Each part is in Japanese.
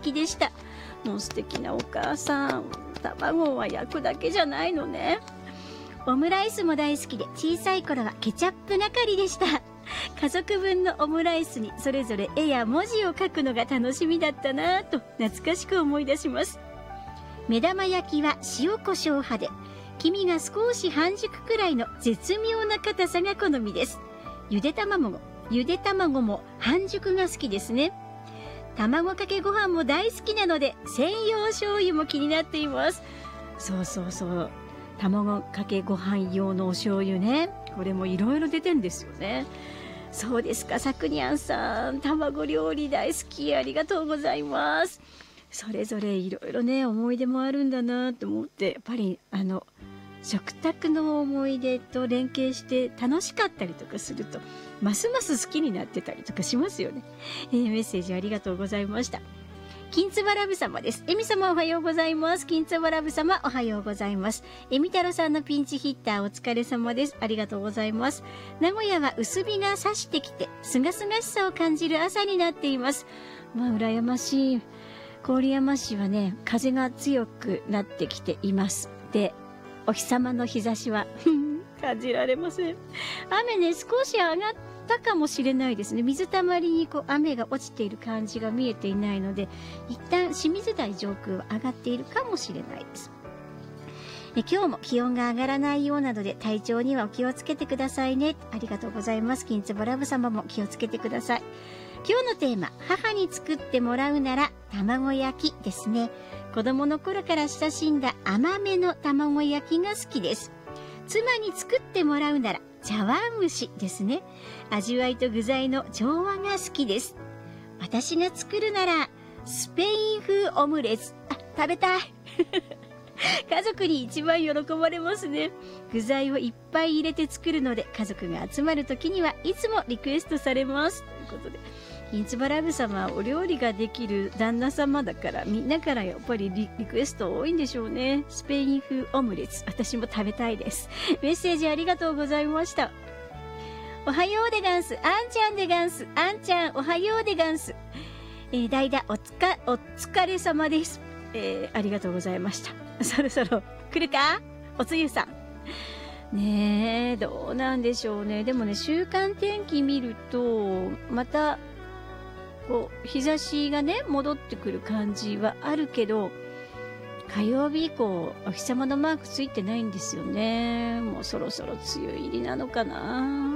敵でした。もう素敵なお母さん。卵は焼くだけじゃないのね。オムライスも大好きで、小さい頃はケチャップ係でした。家族分のオムライスにそれぞれ絵や文字を書くのが楽しみだったなぁと懐かしく思い出します。目玉焼きは塩コショウ派で、黄身が少し半熟くらいの絶妙な硬さが好みです。ゆで卵も半熟が好きですね。卵かけご飯も大好きなので、専用醤油も気になっています。そうそうそう。卵かけご飯用のお醤油ね。これもいろいろ出てんですよね。そうですか、さくにゃんさん。卵料理大好き。ありがとうございます。それぞれいろいろね、思い出もあるんだなと思って、やっぱり食卓の思い出と連携して楽しかったりとかすると、ますます好きになってたりとかしますよね。メッセージありがとうございました。金つばラブ様です。エミ様おはようございます。金つばラブ様おはようございます。エミ太郎さんのピンチヒッターお疲れ様です。ありがとうございます。名古屋は薄日が差してきて、すがすがしさを感じる朝になっています。まあ、羨ましい。郡山市はね、風が強くなってきています。で、お日様の日差しは感じられません。雨ね、少し上がったかもしれないですね。水たまりに雨が落ちている感じが見えていないので、一旦清水台上空は上がっているかもしれないです。今日も気温が上がらないようなので、体調にはお気をつけてくださいね。ありがとうございます。金つぼラブ様も気をつけてください。今日のテーマ、母に作ってもらうなら卵焼きですね。子供の頃から親しんだ甘めの卵焼きが好きです。妻に作ってもらうなら茶碗蒸しですね。味わいと具材の調和が好きです。私が作るならスペイン風オムレツ。食べたい。家族に一番喜ばれますね。具材をいっぱい入れて作るので、家族が集まる時にはいつもリクエストされます。ということで、金つばラブ様はお料理ができる旦那様だから、みんなからやっぱりリクエスト多いんでしょうね。スペイン風オムレツ、私も食べたいです。メッセージありがとうございました。おはようでガンス、あんちゃんでガンス、あんちゃんおはようでガンス。代打お疲れ様です。ありがとうございました。そろそろ来るかおつゆさん。ねえ、どうなんでしょうね。でもね、週間天気見ると、また、日差しがね、戻ってくる感じはあるけど、火曜日以降、お日様のマークついてないんですよね。もうそろそろ梅雨入りなのかな。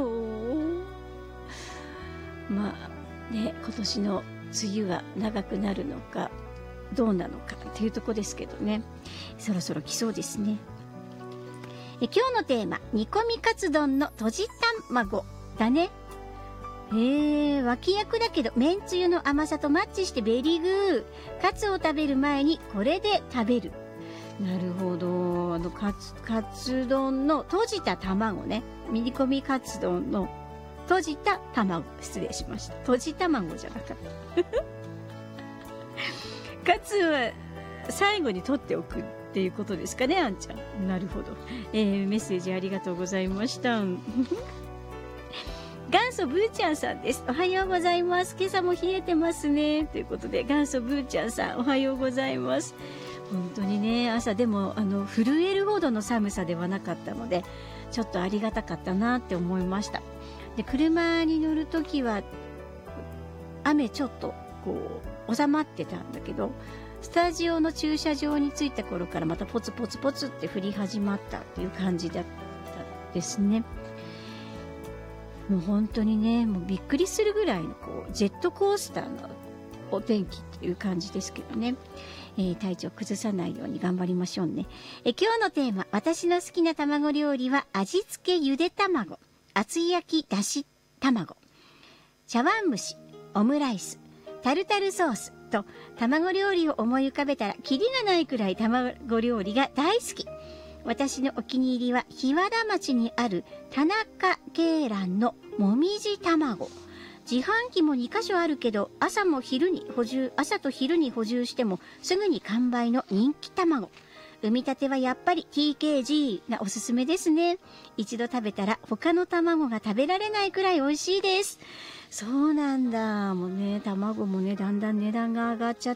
まあ、ね、今年の梅雨は長くなるのか、どうなのかっていうとこですけどね。そろそろ来そうですね。今日のテーマ、煮込みカツ丼のとじ卵だね。脇役だけど、めんつゆの甘さとマッチしてベリーグー。カツを食べる前にこれで食べる。なるほど。カツ丼の閉じた卵ね。煮込みカツ丼の閉じた卵。失礼しました。閉じ卵じゃなかった。カツは最後に取っておくっていうことですかね、あんちゃん。なるほど。メッセージありがとうございました。元祖ブーちゃんさんです。おはようございます。今朝も冷えてますね。ということで、元祖ブーちゃんさん、おはようございます。本当にね、朝でも、震えるほどの寒さではなかったので、ちょっとありがたかったなって思いました。で、車に乗るときは、雨ちょっと、収まってたんだけど、スタジオの駐車場に着いた頃からまたポツポツポツって降り始まったっていう感じだったですね。もう本当にね、もうびっくりするぐらいのジェットコースターのお天気っていう感じですけどね。体調崩さないように頑張りましょうね。今日のテーマ、私の好きな卵料理は味付けゆで卵、厚焼きだし卵、茶碗蒸し、オムライス、タルタルソースと卵料理を思い浮かべたらキリがないくらい卵料理が大好き。私のお気に入りは檜原町にある田中鶏卵のもみじ卵。自販機も2カ所あるけど、朝と昼に補充してもすぐに完売の人気卵。産みたてはやっぱり TKG がおすすめですね。一度食べたら他の卵が食べられないくらい美味しいです。そうなんだ。もうね、卵もね、だんだん値段が上がっちゃっ